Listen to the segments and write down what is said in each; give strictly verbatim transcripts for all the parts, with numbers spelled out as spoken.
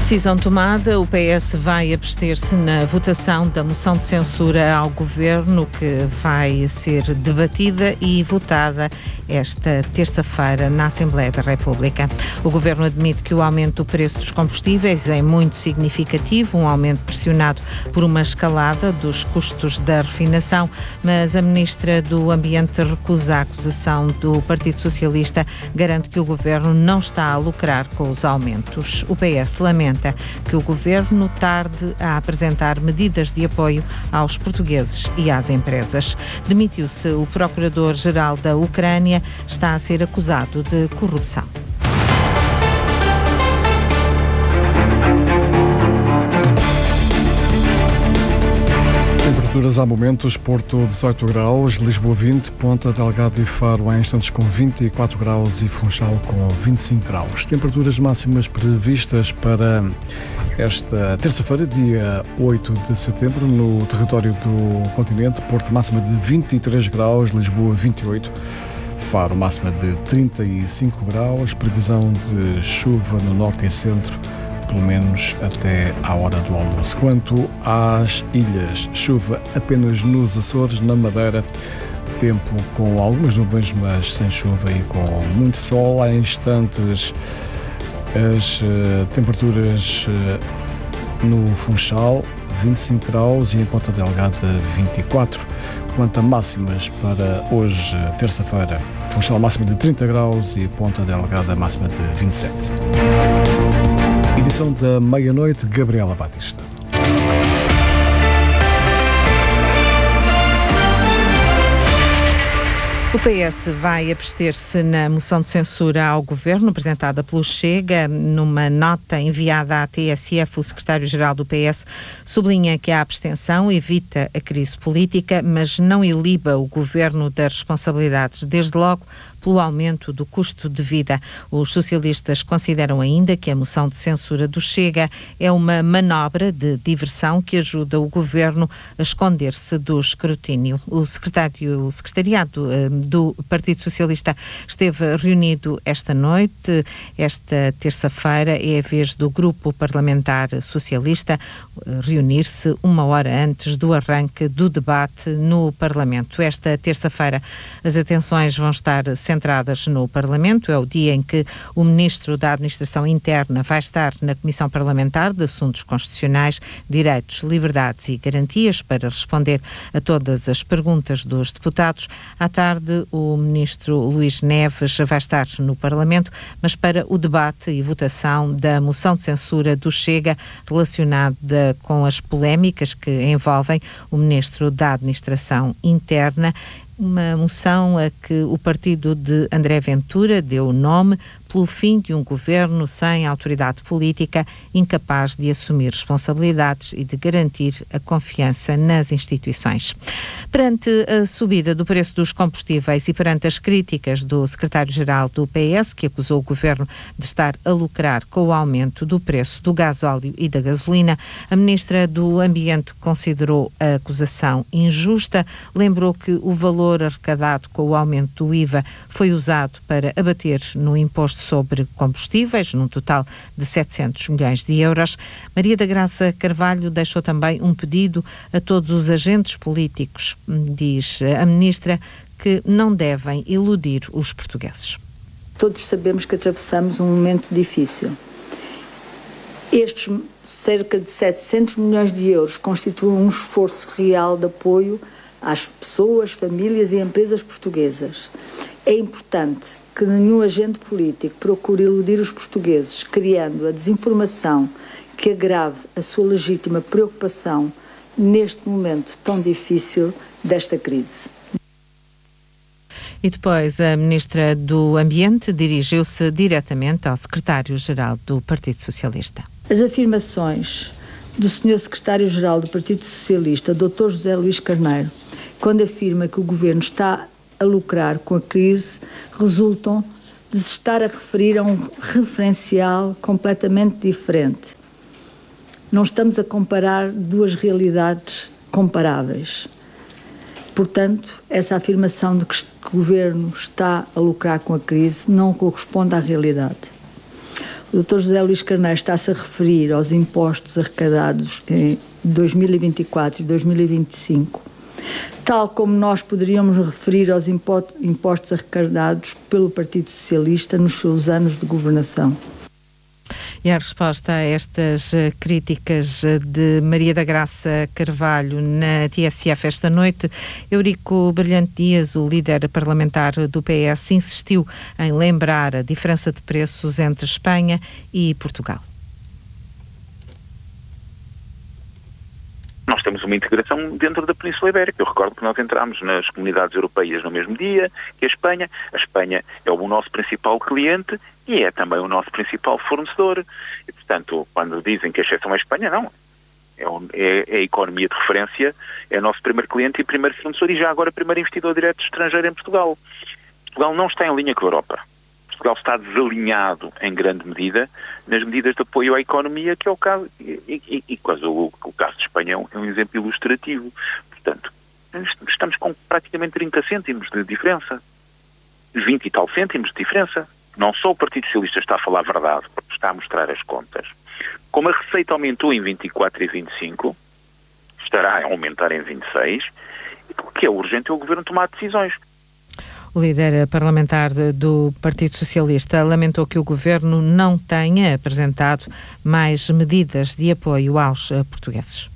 Decisão tomada, o P S vai abster-se na votação da moção de censura ao Governo, que vai ser debatida e votada esta terça-feira na Assembleia da República. O Governo admite que o aumento do preço dos combustíveis é muito significativo, um aumento pressionado por uma escalada dos custos da refinação, mas a Ministra do Ambiente recusa a acusação do Partido Socialista, garante que o Governo não está a lucrar com os aumentos. O P S lamenta que o Governo tarde a apresentar medidas de apoio aos portugueses e às empresas. Demitiu-se o Procurador-Geral da Ucrânia, está a ser acusado de corrupção. Temperaturas há momentos: Porto dezoito graus, Lisboa vinte, Ponta Delgado e Faro há instantes com vinte e quatro graus e Funchal com vinte e cinco graus. Temperaturas máximas previstas para esta terça-feira, dia oito de setembro, no território do continente: Porto máxima de vinte e três graus, Lisboa vinte e oito, Faro máxima de trinta e cinco graus, previsão de chuva no norte e centro, pelo menos até à hora do almoço. Quanto às ilhas, chuva apenas nos Açores, na Madeira, tempo com algumas nuvens, mas sem chuva e com muito sol. Há instantes as uh, temperaturas uh, no Funchal, vinte e cinco graus, e em Ponta Delgada, vinte e quatro. Quanto a máximas para hoje, terça-feira, Funchal máxima de trinta graus e Ponta Delgada máxima de vinte e sete. Edição da meia-noite, Gabriela Batista. O P S vai abster-se na moção de censura ao Governo, apresentada pelo Chega. Numa nota enviada à T S F, o secretário-geral do P S sublinha que a abstenção evita a crise política, mas não iliba o Governo das responsabilidades, desde logo pelo aumento do custo de vida. Os socialistas consideram ainda que a moção de censura do Chega é uma manobra de diversão que ajuda o Governo a esconder-se do escrutínio. O secretário, o secretariado eh, do Partido Socialista esteve reunido esta noite. Esta terça-feira é a vez do Grupo Parlamentar Socialista eh, reunir-se uma hora antes do arranque do debate no Parlamento. Esta terça-feira as atenções vão estar centradas no Parlamento. É o dia em que o Ministro da Administração Interna vai estar na Comissão Parlamentar de Assuntos Constitucionais, Direitos, Liberdades e Garantias para responder a todas as perguntas dos deputados. À tarde, o Ministro Luís Neves vai estar no Parlamento, mas para o debate e votação da moção de censura do Chega relacionada com as polémicas que envolvem o Ministro da Administração Interna. Uma moção a que o partido de André Ventura deu o nome pelo fim de um governo sem autoridade política, incapaz de assumir responsabilidades e de garantir a confiança nas instituições. Perante a subida do preço dos combustíveis e perante as críticas do secretário-geral do P S, que acusou o governo de estar a lucrar com o aumento do preço do gasóleo e da gasolina, a ministra do Ambiente considerou a acusação injusta, lembrou que o valor arrecadado com o aumento do I V A foi usado para abater no imposto sobre combustíveis, num total de setecentos milhões de euros. Maria da Graça Carvalho deixou também um pedido a todos os agentes políticos, diz a ministra, que não devem iludir os portugueses. Todos sabemos que atravessamos um momento difícil. Estes cerca de setecentos milhões de euros constituem um esforço real de apoio às pessoas, famílias e empresas portuguesas. É importante que nenhum agente político procure iludir os portugueses, criando a desinformação que agrave a sua legítima preocupação neste momento tão difícil desta crise. E depois a Ministra do Ambiente dirigiu-se diretamente ao Secretário-Geral do Partido Socialista. As afirmações do senhor Secretário-Geral do Partido Socialista, doutor José Luís Carneiro, quando afirma que o Governo está a lucrar com a crise, resultam de se estar a referir a um referencial completamente diferente. Não estamos a comparar duas realidades comparáveis. Portanto, essa afirmação de que o Governo está a lucrar com a crise não corresponde à realidade. O doutor José Luís Carneiro está-se a referir aos impostos arrecadados em dois mil e vinte e quatro e dois mil e vinte e cinco, tal como nós poderíamos referir aos impostos arrecadados pelo Partido Socialista nos seus anos de governação. E a resposta a estas críticas de Maria da Graça Carvalho na T S F esta noite, Eurico Brilhante Dias, o líder parlamentar do P S, insistiu em lembrar a diferença de preços entre Espanha e Portugal. Nós temos uma integração dentro da Península Ibérica. Eu recordo que nós entramos nas comunidades europeias no mesmo dia que a Espanha. A Espanha é o nosso principal cliente e é também o nosso principal fornecedor. E, portanto, quando dizem que a exceção é a Espanha, não. É, o, é, é a economia de referência, é o nosso primeiro cliente e primeiro fornecedor e já agora primeiro investidor direto estrangeiro em Portugal. Portugal não está em linha com a Europa. Portugal está desalinhado em grande medida nas medidas de apoio à economia, que é o caso, e, e, e quase o, o caso de Espanha é um, é um exemplo ilustrativo. Portanto, estamos com praticamente trinta cêntimos de diferença, vinte e tal cêntimos de diferença. Não só o Partido Socialista está a falar a verdade, porque está a mostrar as contas, como a receita aumentou em vinte e quatro e vinte e cinco, estará a aumentar em vinte e seis, e o que é urgente é o Governo tomar decisões. O líder parlamentar do Partido Socialista lamentou que o Governo não tenha apresentado mais medidas de apoio aos portugueses.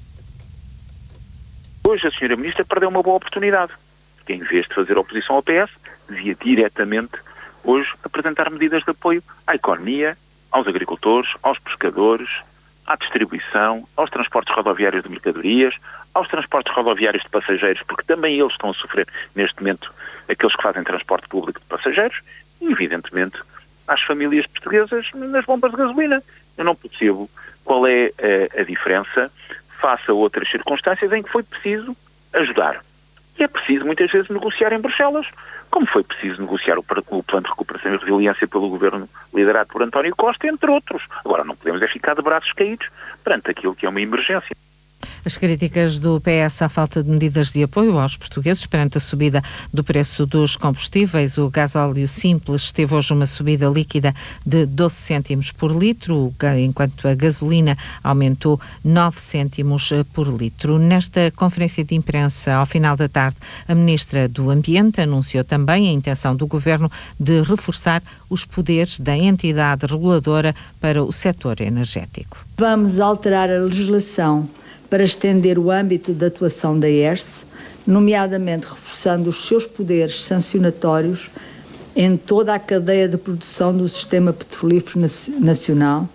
Hoje a senhora Ministra perdeu uma boa oportunidade, porque em vez de fazer oposição ao P S, devia diretamente hoje apresentar medidas de apoio à economia, aos agricultores, aos pescadores, à distribuição, aos transportes rodoviários de mercadorias, aos transportes rodoviários de passageiros, porque também eles estão a sofrer neste momento, aqueles que fazem transporte público de passageiros, e evidentemente às famílias portuguesas nas bombas de gasolina. Eu não percebo qual é a, a diferença face a outras circunstâncias em que foi preciso ajudar. E é preciso muitas vezes negociar em Bruxelas, como foi preciso negociar o, o Plano de Recuperação e Resiliência pelo Governo liderado por António Costa, entre outros. Agora não podemos é ficar de braços caídos perante aquilo que é uma emergência. As críticas do P S à falta de medidas de apoio aos portugueses perante a subida do preço dos combustíveis. O gasóleo simples teve hoje uma subida líquida de doze cêntimos por litro, enquanto a gasolina aumentou nove cêntimos por litro. Nesta conferência de imprensa, ao final da tarde, a Ministra do Ambiente anunciou também a intenção do Governo de reforçar os poderes da entidade reguladora para o setor energético. Vamos alterar a legislação para estender o âmbito de atuação da E R S, nomeadamente reforçando os seus poderes sancionatórios em toda a cadeia de produção do sistema petrolífero nacional,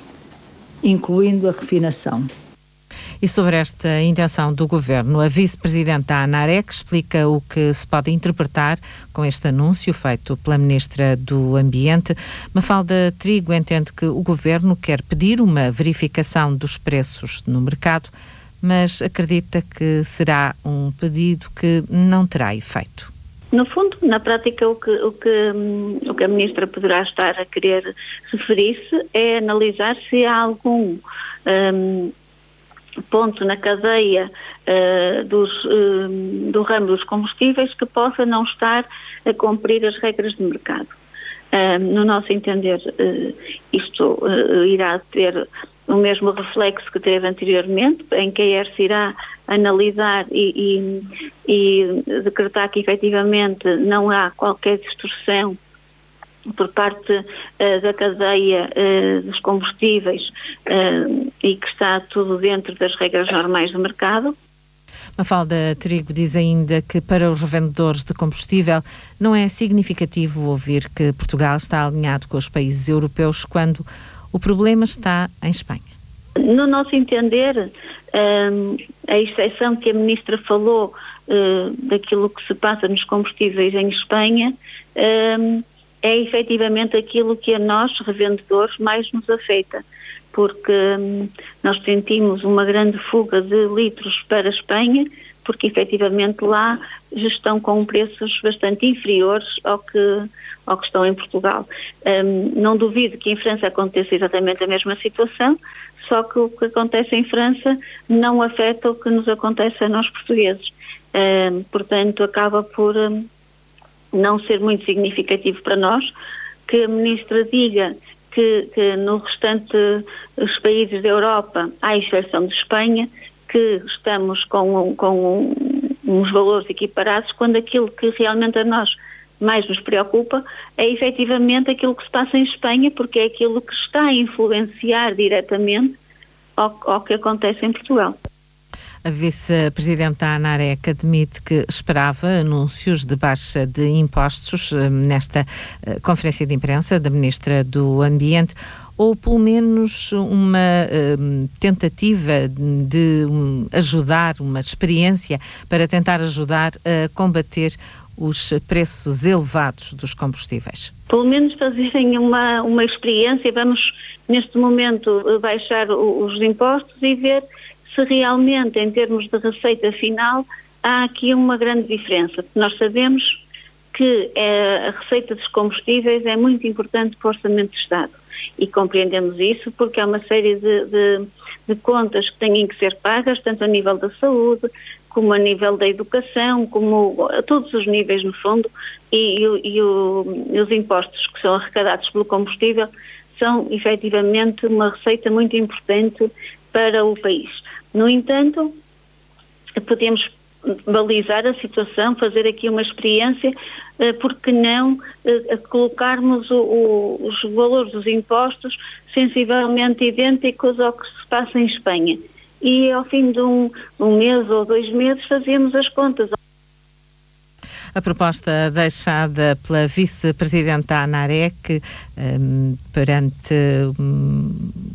incluindo a refinação. E sobre esta intenção do Governo, a Vice-Presidente da ANAREC explica o que se pode interpretar com este anúncio feito pela Ministra do Ambiente. Mafalda Trigo entende que o Governo quer pedir uma verificação dos preços no mercado, mas acredita que será um pedido que não terá efeito. No fundo, na prática, o que, o que, o que a Ministra poderá estar a querer referir-se é analisar se há algum um, ponto na cadeia uh, dos, uh, do ramo dos combustíveis que possa não estar a cumprir as regras de mercado. Uh, no nosso entender, uh, isto uh, irá ter o mesmo reflexo que teve anteriormente, em que a E R S irá analisar e, e, e decretar que efetivamente não há qualquer distorção por parte uh, da cadeia uh, dos combustíveis uh, e que está tudo dentro das regras normais do mercado. Mafalda Trigo diz ainda que para os revendedores de combustível não é significativo ouvir que Portugal está alinhado com os países europeus quando o problema está em Espanha. No nosso entender, um, a exceção que a Ministra falou uh, daquilo que se passa nos combustíveis em Espanha um, é efetivamente aquilo que a nós, revendedores, mais nos afeta, porque hum, nós sentimos uma grande fuga de litros para a Espanha, porque efetivamente lá já estão com preços bastante inferiores ao que, ao que estão em Portugal. Hum, não duvido que em França aconteça exatamente a mesma situação, só que o que acontece em França não afeta o que nos acontece a nós portugueses. Hum, portanto, acaba por hum, não ser muito significativo para nós que a Ministra diga que, que no restante dos países da Europa, à exceção de Espanha, que estamos com, com uns valores equiparados, quando aquilo que realmente a nós mais nos preocupa é efetivamente aquilo que se passa em Espanha, porque é aquilo que está a influenciar diretamente ao, ao que acontece em Portugal. A vice-presidenta ANAREC admite que esperava anúncios de baixa de impostos nesta conferência de imprensa da Ministra do Ambiente, ou pelo menos uma um, tentativa de um, ajudar, uma experiência para tentar ajudar a combater os preços elevados dos combustíveis. Pelo menos fazerem uma, uma experiência, vamos neste momento baixar o, os impostos e ver se realmente, em termos de receita final, há aqui uma grande diferença. Nós sabemos que é, a receita dos combustíveis é muito importante para o Orçamento do Estado e compreendemos isso porque há uma série de, de, de contas que têm que ser pagas, tanto a nível da saúde, como a nível da educação, como a todos os níveis no fundo, e, e, e, o, e os impostos que são arrecadados pelo combustível são efetivamente uma receita muito importante para o país. No entanto, podemos balizar a situação, fazer aqui uma experiência, porque não colocarmos o, o, os valores dos impostos sensivelmente idênticos ao que se passa em Espanha. E ao fim de um, um mês ou dois meses fazemos as contas. A proposta deixada pela vice-presidenta ANAREC um, perante um,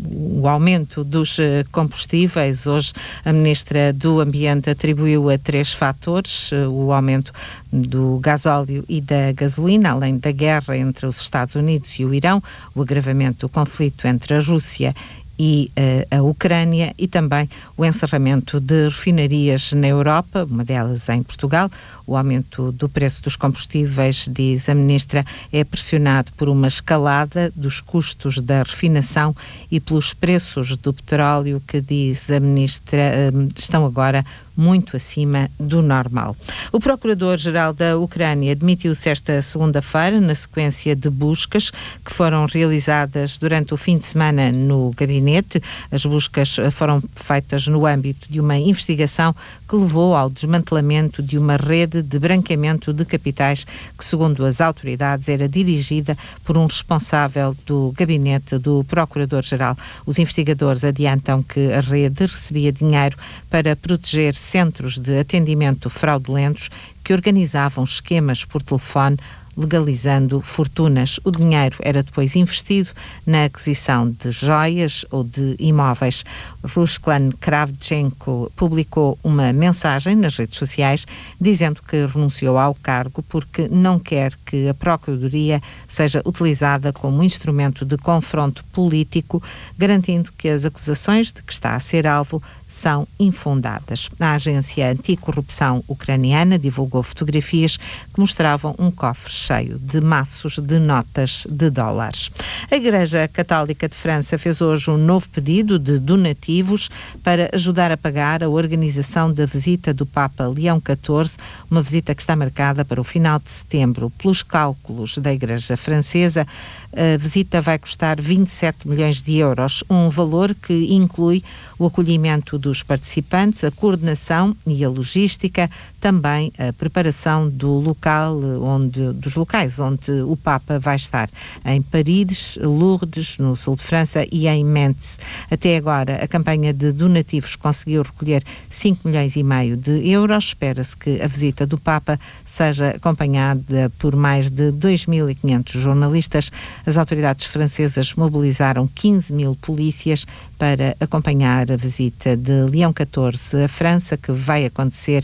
o aumento dos combustíveis. Hoje a Ministra do Ambiente atribuiu a três fatores: o aumento do gasóleo e da gasolina, além da guerra entre os Estados Unidos e o Irão, o agravamento do conflito entre a Rússia e uh, a Ucrânia, e também o encerramento de refinarias na Europa, uma delas em Portugal. O aumento do preço dos combustíveis, diz a Ministra, é pressionado por uma escalada dos custos da refinação e pelos preços do petróleo que, diz a Ministra, uh, estão agora muito acima do normal. O Procurador-Geral da Ucrânia admitiu-se esta segunda-feira, na sequência de buscas que foram realizadas durante o fim de semana no gabinete. As buscas foram feitas no âmbito de uma investigação que levou ao desmantelamento de uma rede de branqueamento de capitais que, segundo as autoridades, era dirigida por um responsável do gabinete do Procurador-Geral. Os investigadores adiantam que a rede recebia dinheiro para proteger centros de atendimento fraudulentos que organizavam esquemas por telefone, legalizando fortunas. O dinheiro era depois investido na aquisição de joias ou de imóveis. Ruslan Kravchenko publicou uma mensagem nas redes sociais dizendo que renunciou ao cargo porque não quer que a Procuradoria seja utilizada como instrumento de confronto político, garantindo que as acusações de que está a ser alvo são infundadas. A agência anticorrupção ucraniana divulgou fotografias que mostravam um cofre cheio de maços de notas de dólares. A Igreja Católica de França fez hoje um novo pedido de donativos para ajudar a pagar a organização da visita do Papa Leão catorze, uma visita que está marcada para o final de setembro. Pelos cálculos da Igreja Francesa, a visita vai custar vinte e sete milhões de euros, um valor que inclui o acolhimento dos participantes, a coordenação e a logística, também a preparação do local onde, dos locais onde o Papa vai estar, em Paris, Lourdes, no sul de França, e em Metz. Até agora, a campanha de donativos conseguiu recolher cinco milhões e meio de euros. Espera-se que a visita do Papa seja acompanhada por mais de dois mil e quinhentos jornalistas. As autoridades francesas mobilizaram quinze mil polícias para acompanhar a visita de Leão catorze à França, que vai acontecer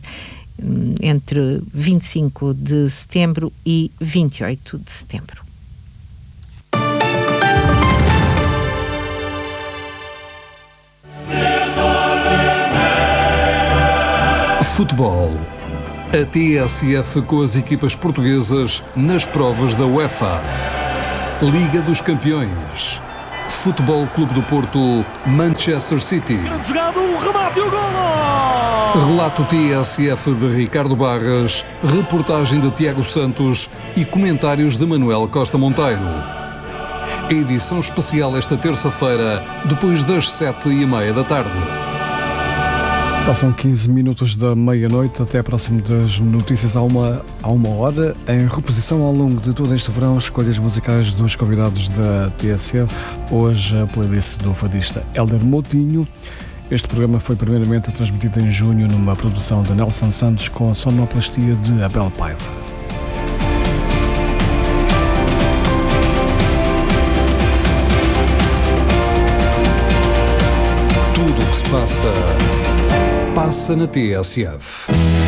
entre vinte e cinco de setembro e vinte e oito de setembro. Futebol. A T S F com as equipas portuguesas nas provas da UEFA. Liga dos Campeões. Futebol Clube do Porto, Manchester City. Jogado, um remate e o golo! Relato T S F de Ricardo Barras, reportagem de Tiago Santos e comentários de Manuel Costa Monteiro. Edição especial esta terça-feira, depois das sete e meia da tarde. Passam quinze minutos da meia-noite, até próximo das notícias há uma, há uma hora. Em reposição ao longo de todo este verão, escolhas musicais dos convidados da T S F. Hoje a playlist do fadista Hélder Moutinho. Este programa foi primeiramente transmitido em junho numa produção de Nelson Santos com a sonoplastia de Abel Paiva. Tudo o que se passa, passa na T S F.